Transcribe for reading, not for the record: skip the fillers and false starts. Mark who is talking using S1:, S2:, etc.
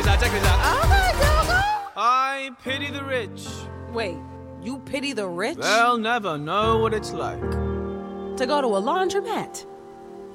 S1: this out.
S2: Oh my God.
S1: I pity the rich.
S2: Wait, you pity the rich?
S1: They'll never know what it's like.
S2: To go to a laundromat